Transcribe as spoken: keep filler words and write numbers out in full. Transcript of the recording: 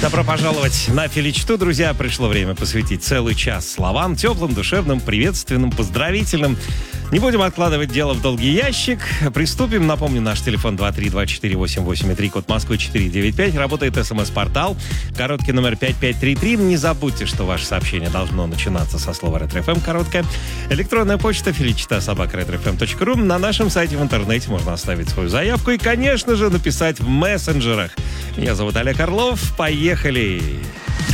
Добро пожаловать на Филичту, друзья. Пришло время посвятить целый час словам, теплым, душевным, приветственным, поздравительным. Не будем откладывать дело в долгий ящик. Приступим. Напомню, наш телефон два три два четыре восемь восемь три, код Москвы четыре девять пять. Работает смс-портал. Короткий номер пять пять три три. Не забудьте, что ваше сообщение должно начинаться со слова «Ретро-ФМ» короткое. Электронная почта филичта собака ретро эф эм точка ру. На нашем сайте в интернете можно оставить свою заявку и, конечно же, написать в мессенджерах. Меня зовут Олег Орлов. Поехали!